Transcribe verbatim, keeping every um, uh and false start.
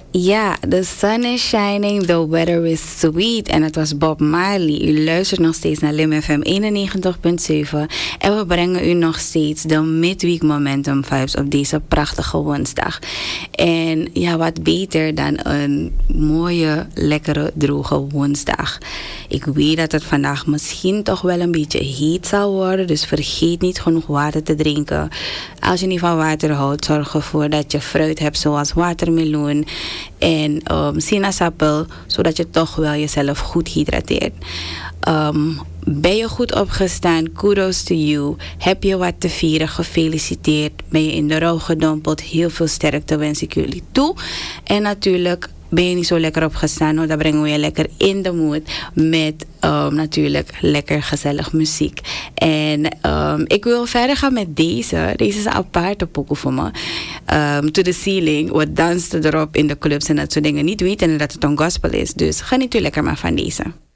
Ja, the sun is shining, the weather is sweet. En het was Bob Marley. U luistert nog steeds naar Lim F M eenennegentig punt zeven. En we brengen u nog steeds de Midweek Momentum Vibes op deze prachtige woensdag. En ja, wat beter dan een mooie, lekkere, droge woensdag. Ik weet dat het vandaag misschien toch wel een beetje heet zal worden. Dus vergeet niet genoeg water te drinken. Als je niet van water houdt, zorg ervoor dat je fruit hebt zoals watermeloen en um, sinaasappel, zodat je toch wel jezelf goed hydrateert. Um, ben je goed opgestaan? Kudos to you. Heb je wat te vieren? Gefeliciteerd. Ben je in de rouw gedompeld? Heel veel sterkte wens ik jullie toe. En natuurlijk, ben je niet zo lekker opgestaan, nou, dan brengen we je lekker in de mood met um, natuurlijk lekker gezellig muziek. En um, ik wil verder gaan met deze. Deze is een aparte pokoe voor me. Um, to the Ceiling. Wat dansten erop in de clubs en dat soort dingen. Niet weten dat het een gospel is. Dus geniet u lekker maar van deze.